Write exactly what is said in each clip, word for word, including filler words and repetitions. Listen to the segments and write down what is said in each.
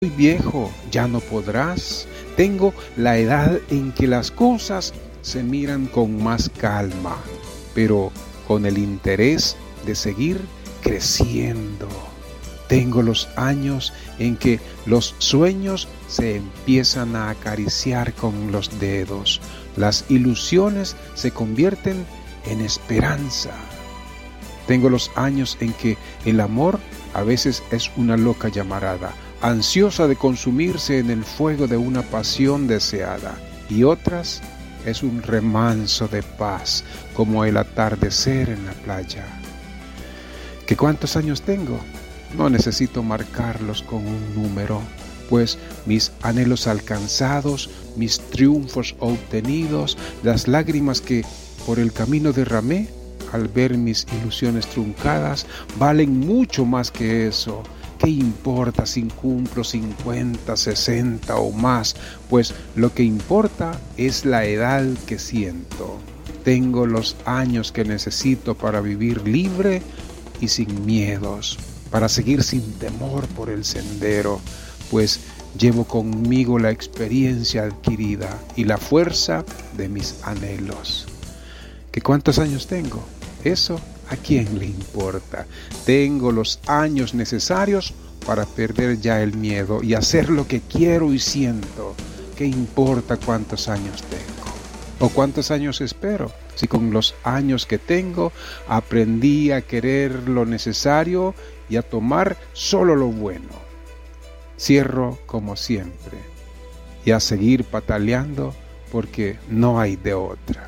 Soy viejo, ya no podrás. Tengo la edad en que las cosas se miran con más calma, pero con el interés de seguir creciendo. Tengo los años en que los sueños se empiezan a acariciar con los dedos. Las ilusiones se convierten en esperanza. Tengo los años en que el amor a veces es una loca llamarada, ansiosa de consumirse en el fuego de una pasión deseada, y otras es un remanso de paz, como el atardecer en la playa. ¿Qué cuántos años tengo? No necesito marcarlos con un número, pues mis anhelos alcanzados, mis triunfos obtenidos, las lágrimas que por el camino derramé al ver mis ilusiones truncadas, valen mucho más que eso. ¿Qué importa si cumplo cincuenta, sesenta o más? Pues lo que importa es la edad que siento. Tengo los años que necesito para vivir libre y sin miedos, para seguir sin temor por el sendero, pues llevo conmigo la experiencia adquirida y la fuerza de mis anhelos. ¿Qué cuántos años tengo? Eso, ¿a quién le importa? Tengo los años necesarios para perder ya el miedo y hacer lo que quiero y siento. ¿Qué importa cuántos años tengo? ¿O cuántos años espero? Si con los años que tengo aprendí a querer lo necesario y a tomar solo lo bueno. Cierro como siempre y a seguir pataleando porque no hay de otra.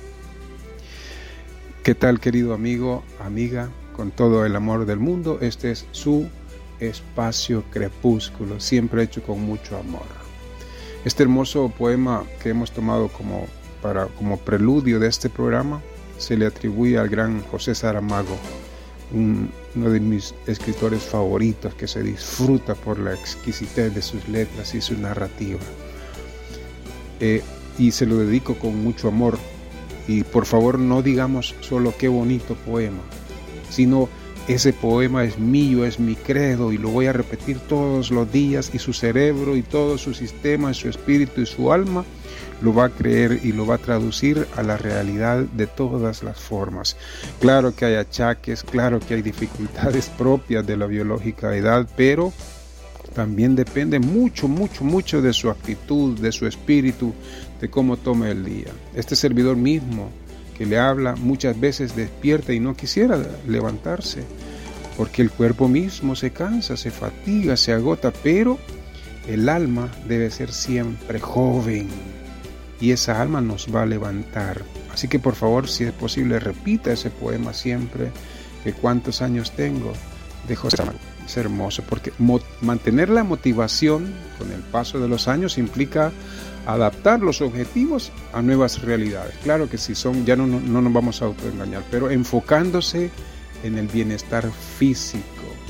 ¿Qué tal, querido amigo, amiga? Con todo el amor del mundo, este es su espacio Crepúsculo, siempre hecho con mucho amor. Este hermoso poema que hemos tomado como, para, como preludio de este programa se le atribuye al gran José Saramago, un, uno de mis escritores favoritos que se disfruta por la exquisitez de sus letras y su narrativa. Eh, y se lo dedico con mucho amor. Y por favor no digamos solo qué bonito poema, sino ese poema es mío, es mi credo y lo voy a repetir todos los días y su cerebro y todo su sistema, su espíritu y su alma lo va a creer y lo va a traducir a la realidad de todas las formas. Claro que hay achaques, claro que hay dificultades propias de la biológica edad, pero también depende mucho, mucho, mucho de su actitud, de su espíritu, de cómo tome el día. Este servidor mismo que le habla muchas veces despierta y no quisiera levantarse, porque el cuerpo mismo se cansa, se fatiga, se agota, pero el alma debe ser siempre joven y esa alma nos va a levantar. Así que por favor, si es posible, repita ese poema siempre, que cuántos años tengo, de José Saramago. Es hermoso porque mo- mantener la motivación con el paso de los años implica adaptar los objetivos a nuevas realidades. Claro que si son, ya no, no, no nos vamos a autoengañar, pero enfocándose en el bienestar físico,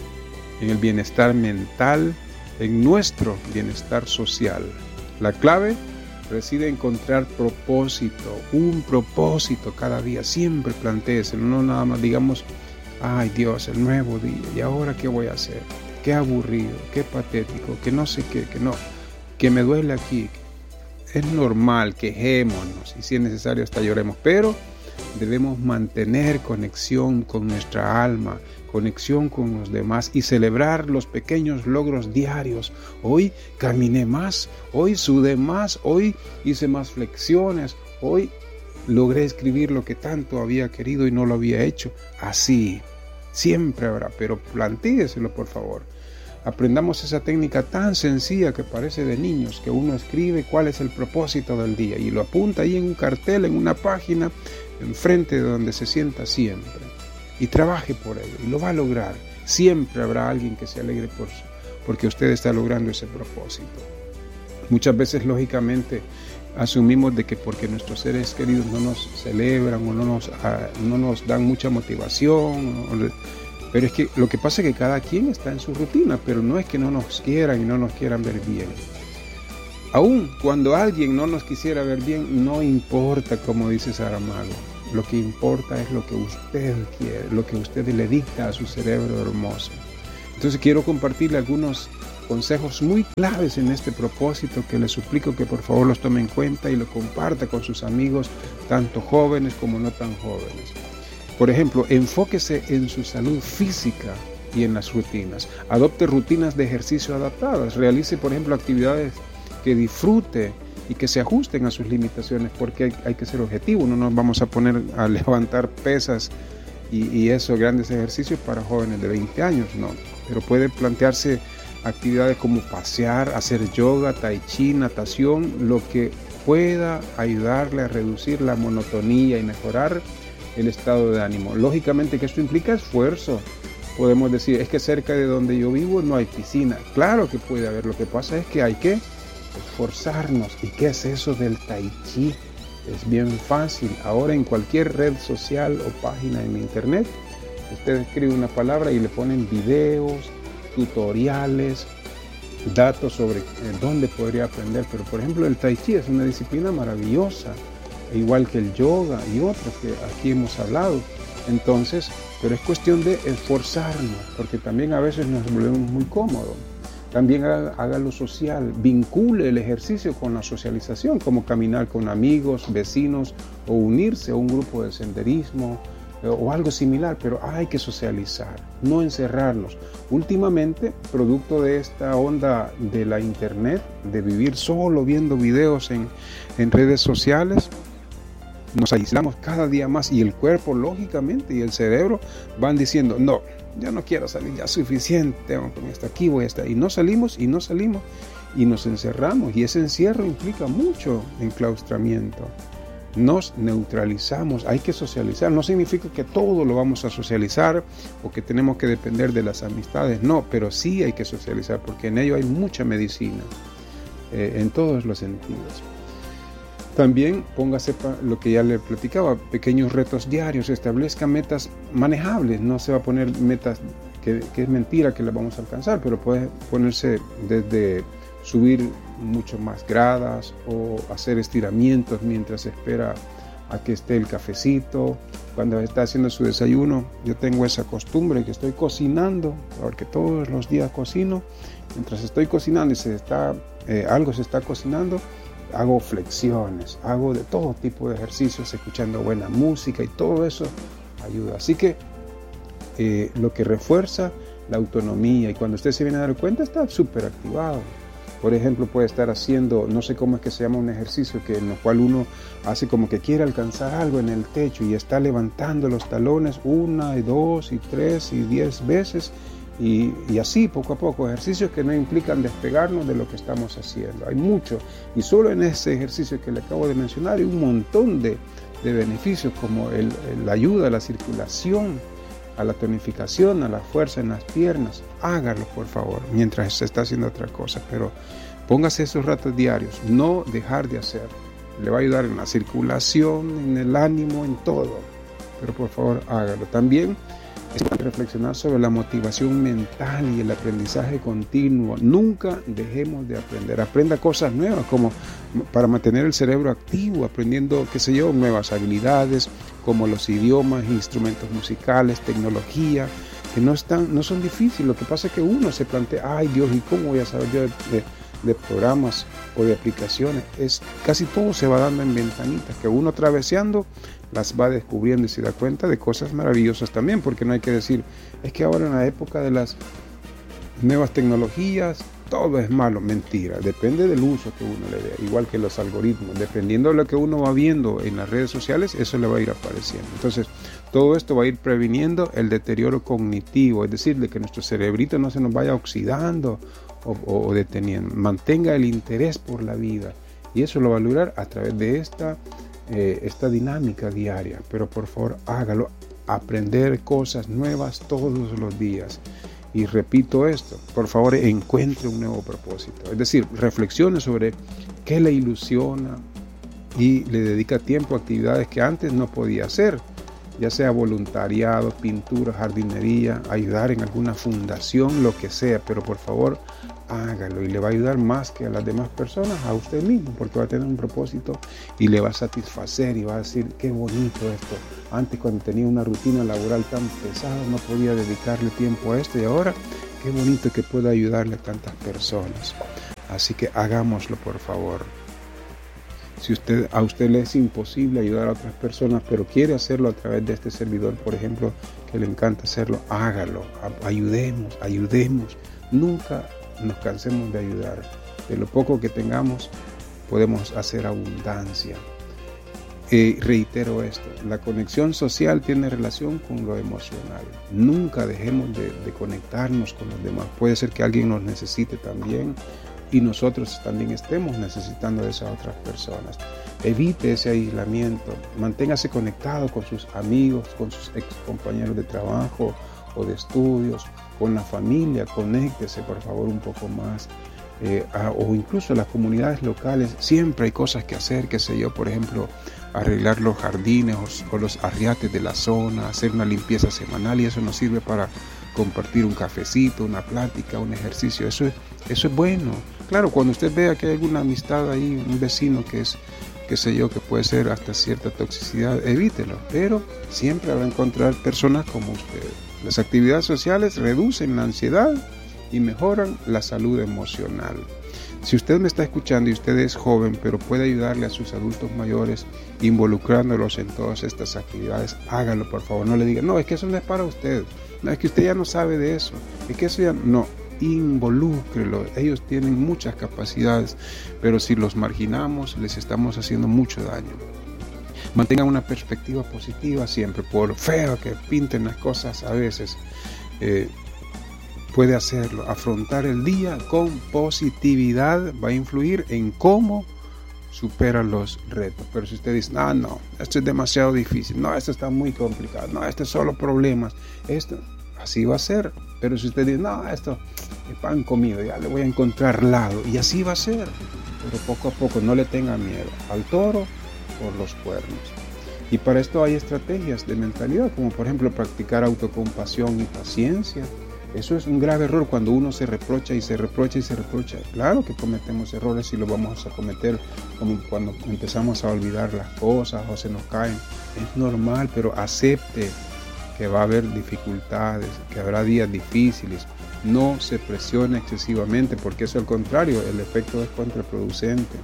en el bienestar mental, en nuestro bienestar social. La clave reside en encontrar propósito, un propósito cada día. Siempre plantéese, no nada más digamos, ay Dios, el nuevo día, ¿y ahora qué voy a hacer? Qué aburrido, qué patético, que no sé qué, que no, que me duele aquí. Es normal, quejémonos y si es necesario hasta lloremos, pero debemos mantener conexión con nuestra alma, conexión con los demás y celebrar los pequeños logros diarios. Hoy caminé más, hoy sudé más, hoy hice más flexiones, hoy logré escribir lo que tanto había querido y no lo había hecho. Así, siempre habrá, pero plantéeselo por favor. Aprendamos esa técnica tan sencilla que parece de niños, que uno escribe cuál es el propósito del día y lo apunta ahí en un cartel, en una página, enfrente de donde se sienta siempre. Y trabaje por ello y lo va a lograr. Siempre habrá alguien que se alegre por eso, porque usted está logrando ese propósito. Muchas veces, lógicamente, asumimos de que porque nuestros seres queridos no nos celebran o no nos, uh, no nos dan mucha motivación, o, pero es que lo que pasa es que cada quien está en su rutina, pero no es que no nos quieran y no nos quieran ver bien. Aún cuando alguien no nos quisiera ver bien, no importa, como dice Saramago. Lo que importa es lo que usted quiere, lo que usted le dicta a su cerebro hermoso. Entonces quiero compartirle algunos consejos muy claves en este propósito que les suplico que por favor los tome en cuenta y lo comparta con sus amigos, tanto jóvenes como no tan jóvenes. Por ejemplo, enfóquese en su salud física y en las rutinas. Adopte rutinas de ejercicio adaptadas. Realice, por ejemplo, actividades que disfrute y que se ajusten a sus limitaciones, porque hay, hay que ser objetivo. No nos vamos a poner a levantar pesas y, y eso, grandes ejercicios para jóvenes de veinte años, no. Pero puede plantearse actividades como pasear, hacer yoga, tai chi, natación, lo que pueda ayudarle a reducir la monotonía y mejorar el estado de ánimo. Lógicamente que esto implica esfuerzo. Podemos decir, es que cerca de donde yo vivo no hay piscina. Claro que puede haber, lo que pasa es que hay que esforzarnos. ¿Y qué es eso del tai chi? Es bien fácil. Ahora en cualquier red social o página en internet, usted escribe una palabra y le ponen videos, tutoriales, datos sobre dónde podría aprender. Pero por ejemplo el tai chi es una disciplina maravillosa, igual que el yoga y otros que aquí hemos hablado. Entonces, pero es cuestión de esforzarnos, porque también a veces nos volvemos muy cómodos. También haga, haga lo social, vincule el ejercicio con la socialización, como caminar con amigos, vecinos o unirse a un grupo de senderismo o algo similar, pero hay que socializar, no encerrarnos. Últimamente, producto de esta onda de la internet, de vivir solo viendo videos en, en redes sociales, nos aislamos cada día más y el cuerpo, lógicamente, y el cerebro van diciendo, no, ya no quiero salir, ya es suficiente, tengo con esto aquí, voy a estar. Y no salimos, y no salimos, y nos encerramos. Y ese encierro implica mucho enclaustramiento. Nos neutralizamos, hay que socializar. No significa que todo lo vamos a socializar o que tenemos que depender de las amistades, no, pero sí hay que socializar porque en ello hay mucha medicina, eh, en todos los sentidos. También póngase lo que ya le platicaba, pequeños retos diarios, establezca metas manejables, no se va a poner metas que, que es mentira que las vamos a alcanzar, pero puede ponerse desde subir mucho más gradas o hacer estiramientos mientras espera a que esté el cafecito, cuando está haciendo su desayuno. Yo tengo esa costumbre que estoy cocinando, porque todos los días cocino, mientras estoy cocinando y se está, eh, algo se está cocinando, hago flexiones, hago de todo tipo de ejercicios, escuchando buena música y todo eso ayuda. Así que eh, lo que refuerza la autonomía y cuando usted se viene a dar cuenta está súper activado. Por ejemplo, puede estar haciendo, no sé cómo es que se llama un ejercicio que, en el cual uno hace como que quiere alcanzar algo en el techo y está levantando los talones una y dos y tres y diez veces. Y, y así poco a poco, ejercicios que no implican despegarnos de lo que estamos haciendo. Hay mucho, y solo en ese ejercicio que le acabo de mencionar hay un montón de, de beneficios como el, el ayuda a la circulación, a la tonificación, a la fuerza en las piernas. Hágalo por favor mientras se está haciendo otra cosa, pero póngase esos ratos diarios, no dejar de hacerlo. Le va a ayudar en la circulación, en el ánimo, en todo, pero por favor hágalo. También es reflexionar sobre la motivación mental y el aprendizaje continuo. Nunca dejemos de aprender. Aprenda cosas nuevas como para mantener el cerebro activo, aprendiendo, qué sé yo, nuevas habilidades como los idiomas, instrumentos musicales, tecnología, que no están, no son difíciles. Lo que pasa es que uno se plantea, ay Dios, ¿y cómo voy a saber yo de, de, de programas o de aplicaciones? Es, casi todo se va dando en ventanitas, que uno traveseando las va descubriendo y se da cuenta de cosas maravillosas también, porque no hay que decir, es que ahora en la época de las nuevas tecnologías todo es malo. Mentira, depende del uso que uno le dé, igual que los algoritmos, dependiendo de lo que uno va viendo en las redes sociales, eso le va a ir apareciendo. Entonces, todo esto va a ir previniendo el deterioro cognitivo, es decir, de que nuestro cerebrito no se nos vaya oxidando o, o, o deteniendo. Mantenga el interés por la vida, y eso lo va a lograr a través de esta Eh, esta dinámica diaria. Pero por favor hágalo, aprender cosas nuevas todos los días. Y repito esto, por favor encuentre un nuevo propósito, es decir, reflexione sobre qué le ilusiona y le dedica tiempo a actividades que antes no podía hacer, ya sea voluntariado, pintura, jardinería, ayudar en alguna fundación, lo que sea, pero por favor hágalo y le va a ayudar más que a las demás personas, a usted mismo, porque va a tener un propósito y le va a satisfacer y va a decir, qué bonito esto. Antes, cuando tenía una rutina laboral tan pesada, no podía dedicarle tiempo a esto, y ahora, qué bonito que pueda ayudarle a tantas personas. Así que hagámoslo, por favor. Si usted, a usted le es imposible ayudar a otras personas, pero quiere hacerlo a través de este servidor, por ejemplo, que le encanta hacerlo, hágalo. Ayudemos, ayudemos. Nunca nos cansemos de ayudar. De lo poco que tengamos, podemos hacer abundancia. Eh, reitero esto, la conexión social tiene relación con lo emocional. Nunca dejemos de, de conectarnos con los demás. Puede ser que alguien nos necesite también y nosotros también estemos necesitando de esas otras personas. Evite ese aislamiento, manténgase conectado con sus amigos, con sus ex compañeros de trabajo o de estudios, con la familia, conéctese por favor un poco más. Eh, a, o incluso las comunidades locales, siempre hay cosas que hacer, qué sé yo, por ejemplo, arreglar los jardines o, o los arriates de la zona, hacer una limpieza semanal, y eso nos sirve para compartir un cafecito, una plática, un ejercicio. Eso es, eso es bueno. Claro, cuando usted vea que hay alguna amistad ahí, un vecino que es, qué sé yo, que puede ser hasta cierta toxicidad, evítelo, pero siempre va a encontrar personas como usted. Las actividades sociales reducen la ansiedad y mejoran la salud emocional. Si usted me está escuchando y usted es joven, pero puede ayudarle a sus adultos mayores involucrándolos en todas estas actividades, hágalo por favor. No le diga, no, es que eso no es para usted, no, es que usted ya no sabe de eso, es que eso ya no. Involúcrelo, ellos tienen muchas capacidades, pero si los marginamos les estamos haciendo mucho daño. Mantengan una perspectiva positiva siempre, por feo que pinten las cosas a veces. Eh, puede hacerlo, afrontar el día con positividad va a influir en cómo supera los retos. Pero si usted dice, no, no, esto es demasiado difícil, no, esto está muy complicado, no, esto es solo problemas, esto, así va a ser. Pero si usted dice, no, esto es pan comido, ya le voy a encontrar lado, y así va a ser. Pero poco a poco, no le tenga miedo al toro por los cuernos. Y para esto hay estrategias de mentalidad, como por ejemplo practicar autocompasión y paciencia. Eso es un grave error cuando uno se reprocha y se reprocha y se reprocha. Claro que cometemos errores y lo vamos a cometer, como cuando empezamos a olvidar las cosas o se nos caen. Es normal, pero acepte que va a haber dificultades, que habrá días difíciles. No se presione excesivamente, porque eso al contrario, el efecto es contraproducente.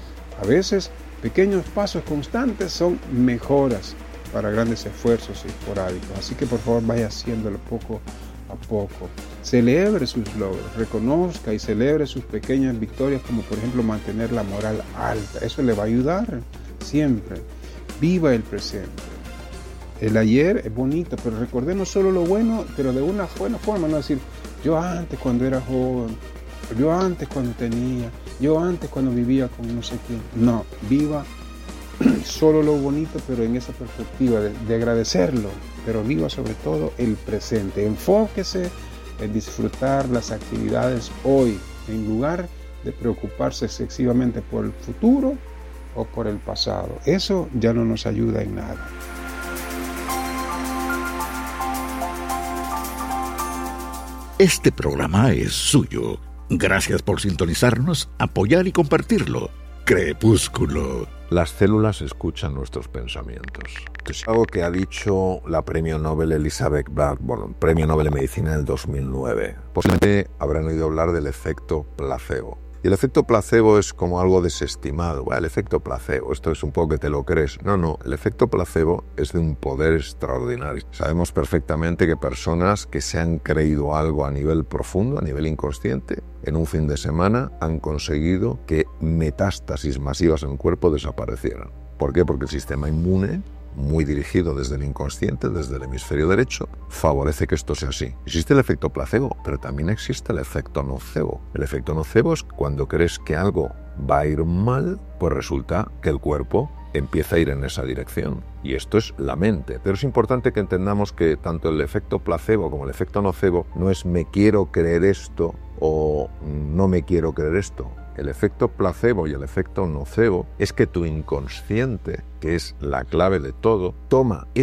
A veces, pequeños pasos constantes son mejoras para grandes esfuerzos esporádicos. Así que por favor vaya haciéndolo poco a poco. Celebre sus logros, reconozca y celebre sus pequeñas victorias, como por ejemplo mantener la moral alta. Eso le va a ayudar siempre. Viva el presente. El ayer es bonito, pero recordemos solo lo bueno, pero de una buena forma, no decir, yo antes cuando era joven, yo antes cuando tenía, yo antes cuando vivía con no sé quién. No, viva solo lo bonito, pero en esa perspectiva de, de agradecerlo, pero viva sobre todo el presente. Enfóquese en disfrutar las actividades hoy, en lugar de preocuparse excesivamente por el futuro o por el pasado. Eso ya no nos ayuda en nada. Este programa es suyo. Gracias por sintonizarnos, apoyar y compartirlo. Crepúsculo. Las células escuchan nuestros pensamientos. Es algo que ha dicho la premio Nobel Elizabeth Blackburn, premio Nobel de Medicina del dos mil nueve. Posiblemente habrán oído hablar del efecto placebo. Y el efecto placebo es como algo desestimado. Bueno, el efecto placebo, esto es un poco que te lo crees. No, no, el efecto placebo es de un poder extraordinario. Sabemos perfectamente que personas que se han creído algo a nivel profundo, a nivel inconsciente, en un fin de semana han conseguido que metástasis masivas en el cuerpo desaparecieran. ¿Por qué? Porque el sistema inmune, muy dirigido desde el inconsciente, desde el hemisferio derecho, favorece que esto sea así. Existe el efecto placebo, pero también existe el efecto nocebo. El efecto nocebo es cuando crees que algo va a ir mal, pues resulta que el cuerpo empieza a ir en esa dirección. Y esto es la mente. Pero es importante que entendamos que tanto el efecto placebo como el efecto nocebo no es me quiero creer esto o no me quiero creer esto. El efecto placebo y el efecto nocebo es que tu inconsciente, que es la clave de todo, toma eso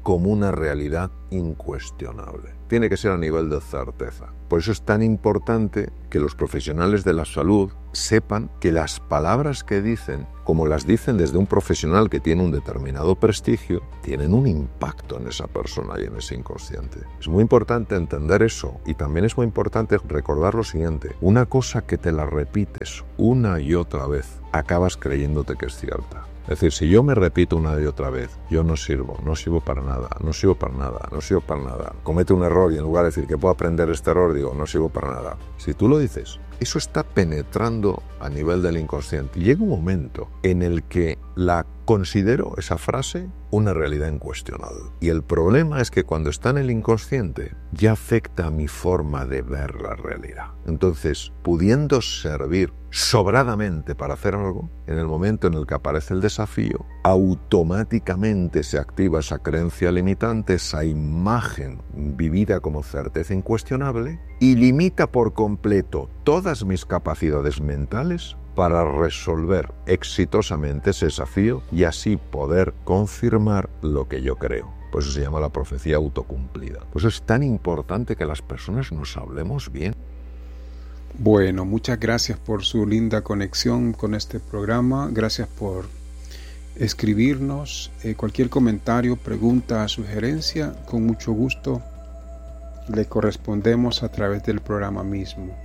como una realidad incuestionable. Tiene que ser a nivel de certeza. Por eso es tan importante que los profesionales de la salud sepan que las palabras que dicen, como las dicen desde un profesional que tiene un determinado prestigio, tienen un impacto en esa persona y en ese inconsciente. Es muy importante entender eso, y también es muy importante recordar lo siguiente: una cosa que te la repites una y otra vez, acabas creyéndote que es cierta. Es decir, si yo me repito una y otra vez, yo no sirvo, no sirvo para nada, no sirvo para nada, no sirvo para nada, comete un error y en lugar de decir que puedo aprender este error, digo, no sirvo para nada. Si tú lo dices, eso está penetrando a nivel del inconsciente. Y llega un momento en el que la considero, esa frase, una realidad incuestionable. Y el problema es que cuando está en el inconsciente, ya afecta a mi forma de ver la realidad. Entonces, pudiendo servir sobradamente para hacer algo, en el momento en el que aparece el desafío, automáticamente se activa esa creencia limitante, esa imagen vivida como certeza incuestionable, y limita por completo todas mis capacidades mentales para resolver exitosamente ese desafío y así poder confirmar lo que yo creo. Por eso se llama la profecía autocumplida. Por eso es tan importante que las personas nos hablemos bien. Bueno, muchas gracias por su linda conexión con este programa. Gracias por escribirnos. Eh, cualquier comentario, pregunta, sugerencia, con mucho gusto le correspondemos a través del programa mismo.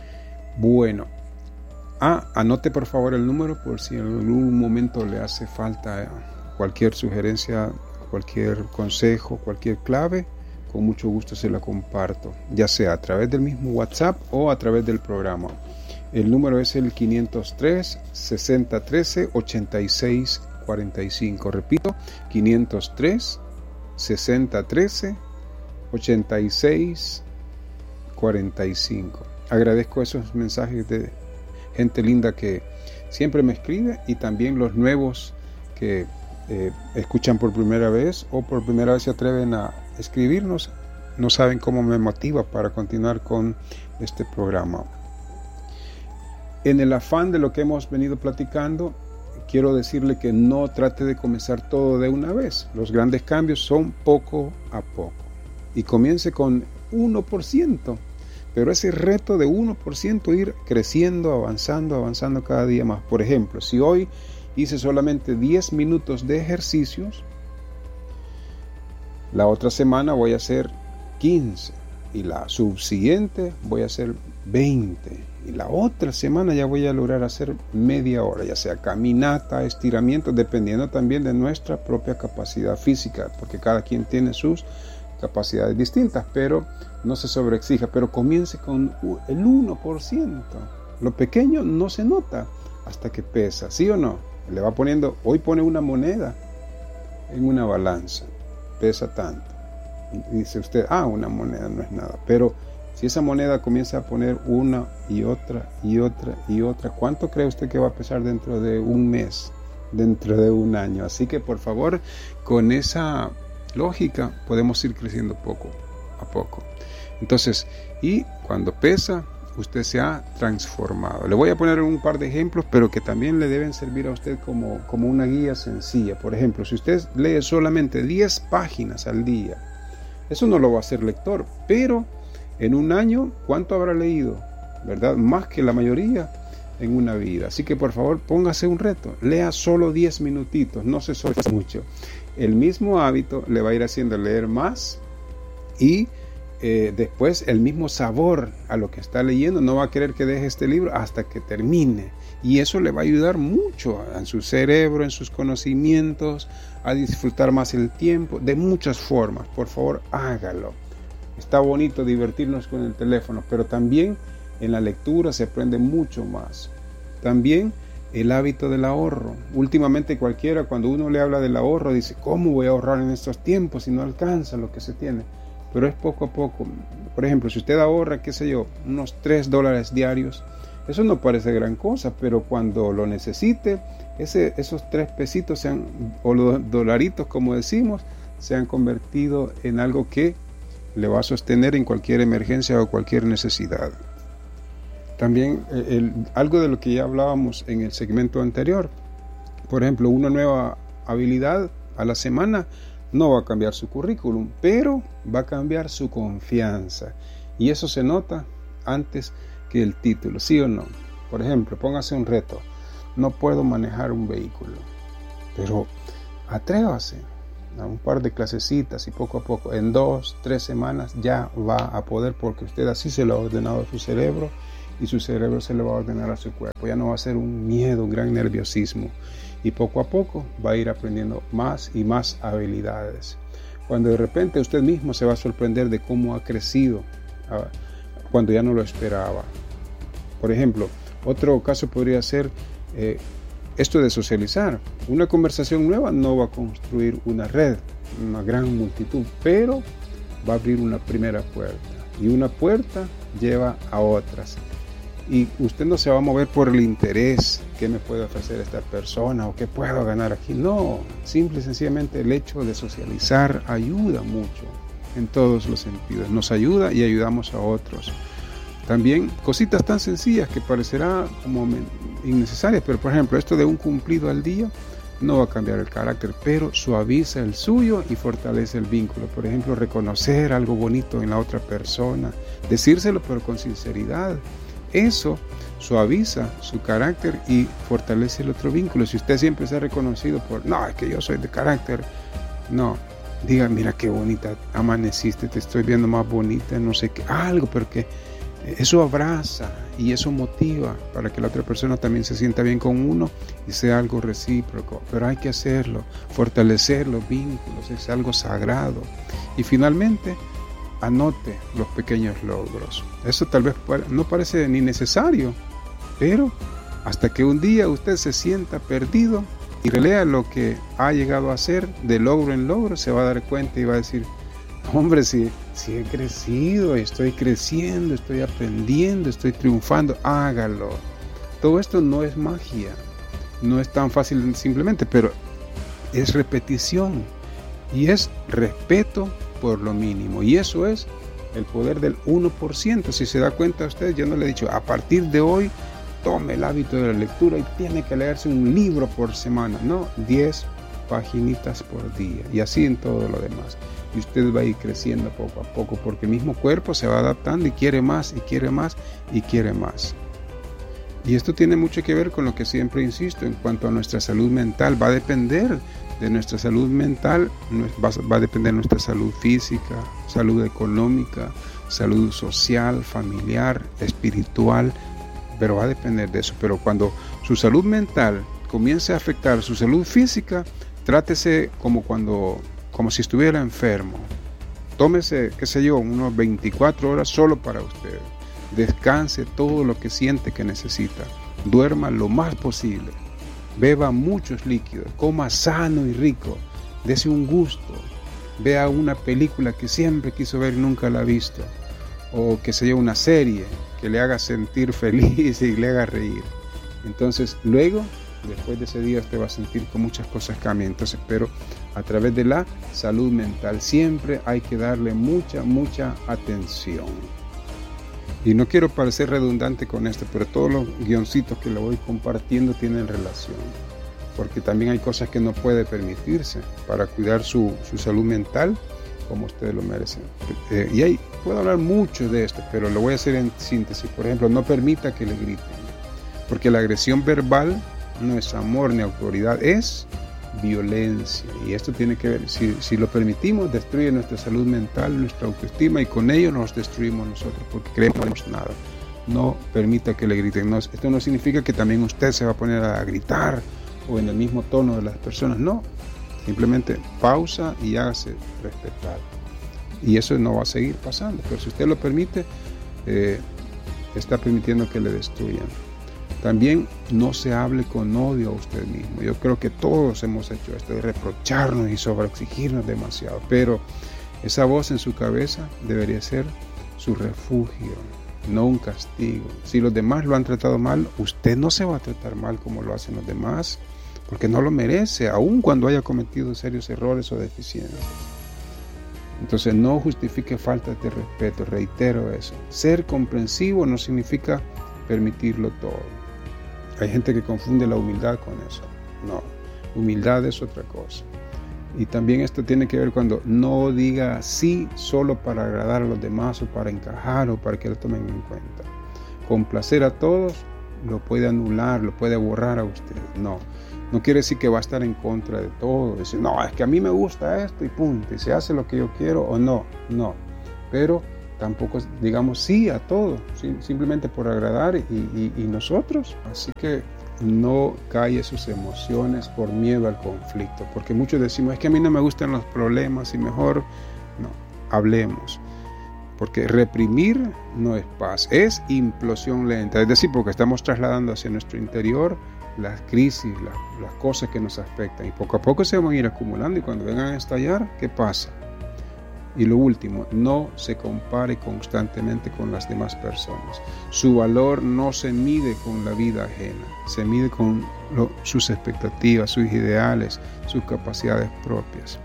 Bueno, ah, anote por favor el número por si en algún momento le hace falta cualquier sugerencia, cualquier consejo, cualquier clave. Con mucho gusto se la comparto, ya sea a través del mismo WhatsApp o a través del programa. El número es el quinientos tres, sesenta trece, ochenta y seis cuarenta y cinco. Repito, quinientos tres, sesenta trece, ochenta y seis cuarenta y cinco. Agradezco esos mensajes de gente linda que siempre me escribe, y también los nuevos que eh, escuchan por primera vez o por primera vez se atreven a escribirnos. No saben cómo me motiva para continuar con este programa. En el afán de lo que hemos venido platicando, quiero decirle que no trate de comenzar todo de una vez. Los grandes cambios son poco a poco. Y comience con uno por ciento. Pero ese reto de uno por ciento, ir creciendo, avanzando, avanzando cada día más. Por ejemplo, si hoy hice solamente diez minutos de ejercicios, la otra semana voy a hacer quince, y la subsiguiente voy a hacer veinte, y la otra semana ya voy a lograr hacer media hora, ya sea caminata, estiramiento, dependiendo también de nuestra propia capacidad física, porque cada quien tiene sus capacidades distintas, pero no se sobreexija, pero comience con el uno por ciento. Lo pequeño no se nota hasta que pesa, ¿sí o no? Le va poniendo, hoy pone una moneda en una balanza, pesa tanto, y dice usted, ah, una moneda no es nada, pero si esa moneda comienza a poner una y otra y otra y otra, ¿cuánto cree usted que va a pesar dentro de un mes, dentro de un año? Así que por favor, con esa lógica podemos ir creciendo poco a poco. Entonces, y cuando pesa, usted se ha transformado. Le voy a poner un par de ejemplos, pero que también le deben servir a usted como, como una guía sencilla. Por ejemplo, si usted lee solamente diez páginas al día, eso no lo va a hacer lector, pero en un año, ¿cuánto habrá leído? ¿Verdad? Más que la mayoría en una vida. Así que por favor, póngase un reto. Lea solo diez minutitos, no se esfuerce mucho. El mismo hábito le va a ir haciendo leer más, y Eh, después el mismo sabor a lo que está leyendo. No va a querer que deje este libro hasta que termine, y eso le va a ayudar mucho en su cerebro, en sus conocimientos, a disfrutar más el tiempo de muchas formas. Por favor, hágalo. Está bonito divertirnos con el teléfono, pero también en la lectura se aprende mucho más. También el hábito del ahorro. Últimamente cualquiera, cuando uno le habla del ahorro, dice, ¿cómo voy a ahorrar en estos tiempos si no alcanza lo que se tiene? Pero es poco a poco. Por ejemplo, si usted ahorra, qué sé yo, unos tres dólares diarios, eso no parece gran cosa, pero cuando lo necesite, ese, esos tres pesitos se han, o los dolaritos como decimos, se han convertido en algo que le va a sostener en cualquier emergencia o cualquier necesidad. También el, algo de lo que ya hablábamos en el segmento anterior, por ejemplo, una nueva habilidad a la semana No va a cambiar su currículum, pero va a cambiar su confianza. Y eso se nota antes que el título, ¿sí o no? Por ejemplo, póngase un reto. No puedo manejar un vehículo, pero atrévase a un par de clasecitas y poco a poco, en dos, tres semanas ya va a poder, porque usted así se lo ha ordenado a su cerebro y su cerebro se lo va a ordenar a su cuerpo. Ya no va a ser un miedo, un gran nerviosismo, y poco a poco va a ir aprendiendo más y más habilidades. Cuando de repente usted mismo se va a sorprender de cómo ha crecido cuando ya no lo esperaba. Por ejemplo, otro caso podría ser eh, esto de socializar. Una conversación nueva no va a construir una red, una gran multitud, pero va a abrir una primera puerta, y una puerta lleva a otras. Y usted no se va a mover por el interés, qué me puede ofrecer esta persona o qué puedo ganar aquí. No, simple y sencillamente el hecho de socializar ayuda mucho en todos los sentidos. Nos ayuda y ayudamos a otros. También cositas tan sencillas que parecerá como innecesarias, pero por ejemplo esto de un cumplido al día no va a cambiar el carácter, pero suaviza el suyo y fortalece el vínculo. Por ejemplo, reconocer algo bonito en la otra persona, decírselo pero con sinceridad. Eso suaviza su carácter y fortalece el otro vínculo. Si usted siempre se ha reconocido por, no, es que yo soy de carácter, no, diga, mira qué bonita amaneciste, te estoy viendo más bonita, no sé qué, algo, pero que eso abraza y eso motiva para que la otra persona también se sienta bien con uno y sea algo recíproco. Pero hay que hacerlo, fortalecer los vínculos, es algo sagrado. Y finalmente, anote los pequeños logros. Eso tal vez no parece ni necesario, pero hasta que un día usted se sienta perdido y relea lo que ha llegado a hacer de logro en logro, se va a dar cuenta y va a decir, hombre, si, si he crecido, estoy creciendo, estoy aprendiendo, estoy triunfando, hágalo. Todo esto no es magia, no es tan fácil simplemente, pero es repetición y es respeto por lo mínimo, y eso es el poder del uno por ciento. Si se da cuenta usted, yo no le he dicho a partir de hoy tome el hábito de la lectura y tiene que leerse un libro por semana, no, diez paginitas por día, y así en todo lo demás, y usted va a ir creciendo poco a poco, porque el mismo cuerpo se va adaptando y quiere más y quiere más y quiere más. Y esto tiene mucho que ver con lo que siempre insisto en cuanto a nuestra salud mental. Va a depender de nuestra salud mental, va a depender de nuestra salud física, salud económica, salud social, familiar, espiritual, pero va a depender de eso. Pero cuando su salud mental comience a afectar su salud física, trátese como cuando, como si estuviera enfermo. Tómese, qué sé yo, unos veinticuatro horas solo para usted. Descanse todo lo que siente que necesita. Duerma lo más posible. Beba muchos líquidos. Coma sano y rico. Dese un gusto. Vea una película que siempre quiso ver y nunca la ha visto. O que sea una serie que le haga sentir feliz y le haga reír. Entonces, luego, después de ese día, usted va a sentir que muchas cosas cambian. Entonces, pero a través de la salud mental siempre hay que darle mucha, mucha atención. Y no quiero parecer redundante con esto, pero todos los guioncitos que le voy compartiendo tienen relación, porque también hay cosas que no puede permitirse para cuidar su, su salud mental como ustedes lo merecen. Eh, y ahí puedo hablar mucho de esto, pero lo voy a hacer en síntesis. Por ejemplo, no permita que le griten, porque la agresión verbal no es amor ni autoridad, es violencia, y esto tiene que ver, si, si lo permitimos, destruye nuestra salud mental, nuestra autoestima, y con ello nos destruimos nosotros, porque creemos que no tenemos nada. No permita que le griten. No, esto no significa que también usted se va a poner a gritar o en el mismo tono de las personas, no, simplemente pausa y hágase respetar, y eso no va a seguir pasando. Pero si usted lo permite, eh, está permitiendo que le destruyan. También no se hable con odio a usted mismo. Yo creo que todos hemos hecho esto de reprocharnos y sobreexigirnos demasiado, pero esa voz en su cabeza debería ser su refugio, no un castigo. Si los demás lo han tratado mal, usted no se va a tratar mal como lo hacen los demás, porque no lo merece, aun cuando haya cometido serios errores o deficiencias. Entonces no justifique falta de respeto, reitero eso. Ser comprensivo no significa permitirlo todo. Hay gente que confunde la humildad con eso. No, humildad es otra cosa. Y también esto tiene que ver cuando no diga sí solo para agradar a los demás o para encajar o para que lo tomen en cuenta. Complacer a todos lo puede anular, lo puede borrar a usted. No, no quiere decir que va a estar en contra de todo. Decir, no, es que a mí me gusta esto y punto. Y se hace lo que yo quiero o no, no. Pero tampoco digamos sí a todo, ¿sí? Simplemente por agradar y, y, y nosotros. Así que no calle sus emociones por miedo al conflicto, porque muchos decimos, es que a mí no me gustan los problemas y mejor no, hablemos, porque reprimir no es paz, es implosión lenta, es decir, porque estamos trasladando hacia nuestro interior las crisis, las, las cosas que nos afectan y poco a poco se van a ir acumulando y cuando vengan a estallar, ¿qué pasa? Y lo último, no se compare constantemente con las demás personas. Su valor no se mide con la vida ajena, se mide con lo, sus expectativas, sus ideales, sus capacidades propias.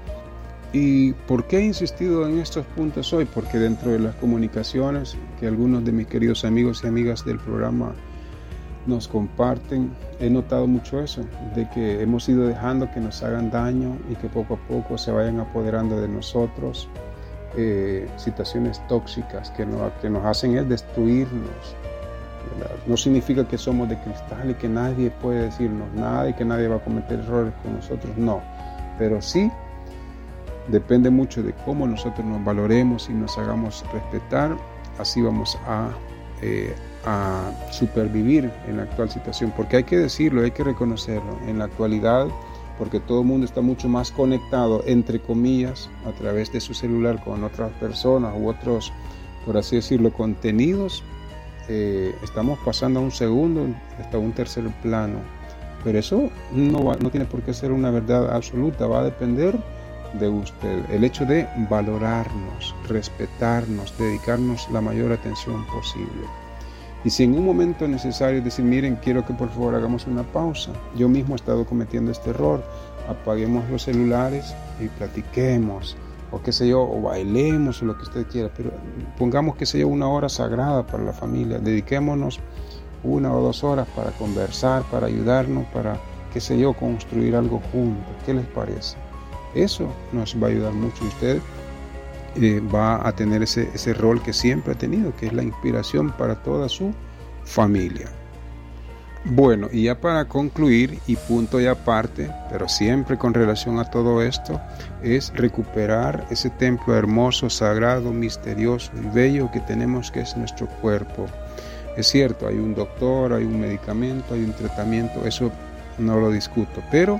¿Y por qué he insistido en estos puntos hoy? Porque dentro de las comunicaciones que algunos de mis queridos amigos y amigas del programa nos comparten, he notado mucho eso, de que hemos ido dejando que nos hagan daño y que poco a poco se vayan apoderando de nosotros. Eh, situaciones tóxicas que, no, que nos hacen es destruirnos, ¿verdad? No significa que somos de cristal y que nadie puede decirnos nada y que nadie va a cometer errores con nosotros, no, pero sí depende mucho de cómo nosotros nos valoremos y nos hagamos respetar, así vamos a, eh, a supervivir en la actual situación, porque hay que decirlo, hay que reconocerlo, en la actualidad, porque todo el mundo está mucho más conectado, entre comillas, a través de su celular con otras personas u otros, por así decirlo, contenidos, eh, estamos pasando a un segundo, hasta un tercer plano, pero eso no, va, no tiene por qué ser una verdad absoluta, va a depender de usted, el hecho de valorarnos, respetarnos, dedicarnos la mayor atención posible. Y si en un momento necesario decir, miren, quiero que por favor hagamos una pausa. Yo mismo he estado cometiendo este error. Apaguemos los celulares y platiquemos, o qué sé yo, o bailemos, o lo que usted quiera. Pero pongamos, qué sé yo, una hora sagrada para la familia. Dediquémonos una o dos horas para conversar, para ayudarnos, para, qué sé yo, construir algo juntos. ¿Qué les parece? Eso nos va a ayudar mucho. Y usted Eh, va a tener ese, ese rol que siempre ha tenido, que es la inspiración para toda su familia. Bueno, y ya para concluir, y punto y aparte, pero siempre con relación a todo esto, es recuperar ese templo hermoso, sagrado, misterioso y bello que tenemos, que es nuestro cuerpo. Es cierto, hay un doctor, hay un medicamento, hay un tratamiento, eso no lo discuto, pero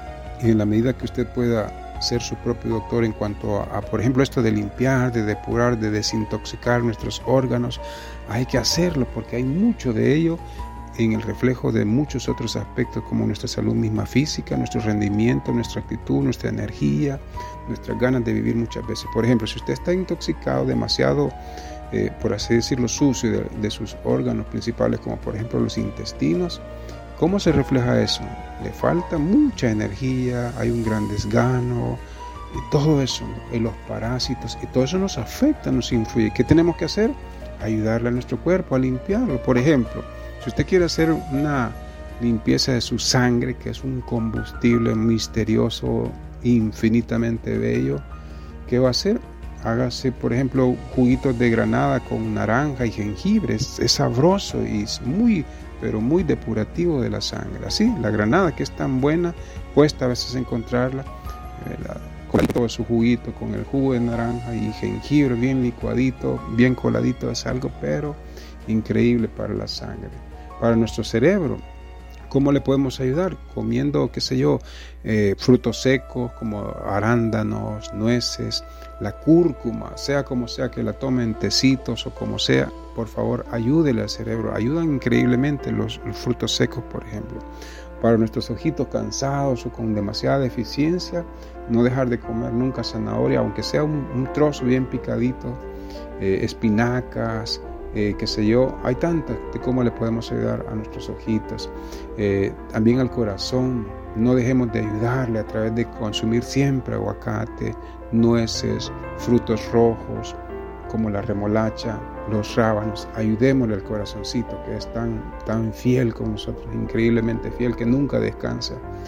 en la medida que usted pueda ser su propio doctor en cuanto a, a, por ejemplo, esto de limpiar, de depurar, de desintoxicar nuestros órganos, hay que hacerlo porque hay mucho de ello en el reflejo de muchos otros aspectos como nuestra salud misma física, nuestro rendimiento, nuestra actitud, nuestra energía, nuestras ganas de vivir muchas veces. Por ejemplo, si usted está intoxicado demasiado, eh, por así decirlo, sucio de, de sus órganos principales, como por ejemplo los intestinos, ¿cómo se refleja eso? Le falta mucha energía, hay un gran desgano, y todo eso, y los parásitos, y todo eso nos afecta, nos influye. ¿Qué tenemos que hacer? Ayudarle a nuestro cuerpo a limpiarlo. Por ejemplo, si usted quiere hacer una limpieza de su sangre, que es un combustible misterioso, infinitamente bello, ¿qué va a hacer? Hágase, por ejemplo, juguitos de granada con naranja y jengibre. Es, es sabroso y es muy, pero muy depurativo de la sangre. Así, la granada, que es tan buena, cuesta a veces encontrarla, ¿verdad? Con todo su juguito, con el jugo de naranja y jengibre bien licuadito, bien coladito, es algo pero increíble para la sangre. Para nuestro cerebro, ¿cómo le podemos ayudar? Comiendo, qué sé yo, eh, frutos secos como arándanos, nueces, la cúrcuma, sea como sea que la tome en tecitos o como sea, por favor, ayúdele al cerebro. Ayudan increíblemente los, los frutos secos, por ejemplo. Para nuestros ojitos cansados o con demasiada deficiencia, no dejar de comer nunca zanahoria, aunque sea un, un trozo bien picadito, eh, espinacas, Eh, qué sé yo, hay tantas de cómo le podemos ayudar a nuestros ojitos, eh, también al corazón. No dejemos de ayudarle a través de consumir siempre aguacate, nueces, frutos rojos como la remolacha, los rábanos. Ayudémosle al corazoncito, que es tan, tan fiel con nosotros, increíblemente fiel, que nunca descansa.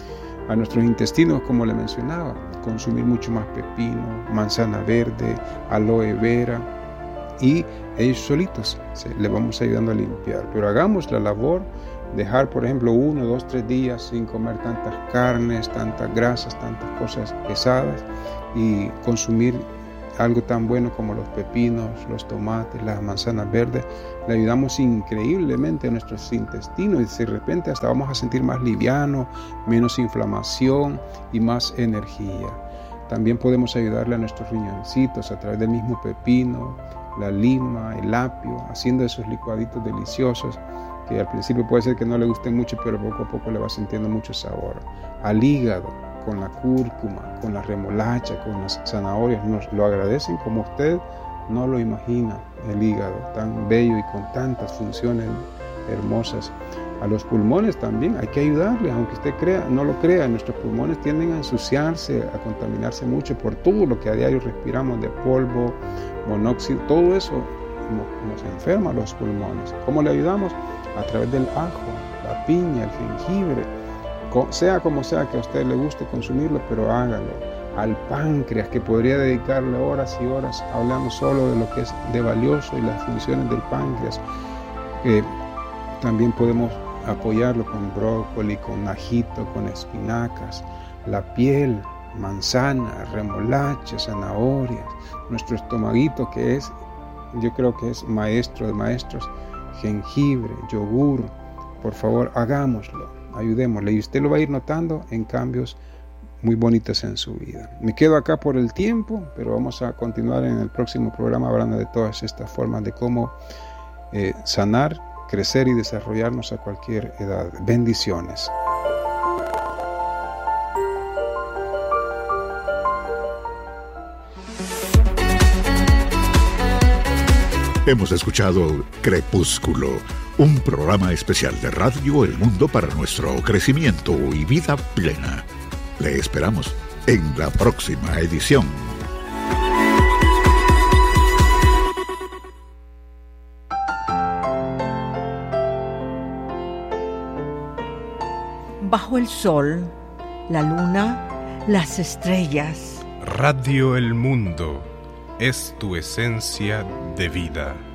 a nuestros intestinos, como le mencionaba, consumir mucho más pepino, manzana verde, aloe vera, y ellos solitos se, le vamos ayudando a limpiar. Pero hagamos la labor, dejar por ejemplo uno, dos, tres días sin comer tantas carnes, tantas grasas, tantas cosas pesadas, y consumir algo tan bueno como los pepinos, los tomates, las manzanas verdes. Le ayudamos increíblemente a nuestros intestinos y de repente hasta vamos a sentir más liviano, menos inflamación y más energía. También podemos ayudarle a nuestros riñoncitos a través del mismo pepino, la lima, el apio, haciendo esos licuaditos deliciosos que al principio puede ser que no le gusten mucho, pero poco a poco le va sintiendo mucho sabor. Al hígado, con la cúrcuma, con la remolacha, con las zanahorias, nos lo agradecen como usted no lo imagina, el hígado tan bello y con tantas funciones hermosas. A los pulmones también hay que ayudarles, aunque usted crea, no lo crea, nuestros pulmones tienden a ensuciarse, a contaminarse mucho por todo lo que a diario respiramos de polvo, monóxido, todo eso nos, nos enferma los pulmones. ¿Cómo le ayudamos? A través del ajo, la piña, el jengibre, sea como sea que a usted le guste consumirlo, pero hágalo. Al páncreas, que podría dedicarle horas y horas hablando solo de lo que es de valioso y las funciones del páncreas. Eh, también podemos apoyarlo con brócoli, con ajito, con espinacas, la piel, manzana, remolacha, zanahorias, nuestro estomaguito que es, yo creo que es maestro de maestros, jengibre, yogur. Por favor, hagámoslo, ayudémosle y usted lo va a ir notando en cambios muy bonitos en su vida. Me quedo acá por el tiempo, pero vamos a continuar en el próximo programa hablando de todas estas formas de cómo eh, sanar, crecer y desarrollarnos a cualquier edad. Bendiciones. Hemos escuchado Crepúsculo, un programa especial de Radio El Mundo para nuestro crecimiento y vida plena. Le esperamos en la próxima edición. Bajo el sol, la luna, las estrellas. Radio El Mundo es tu esencia de vida.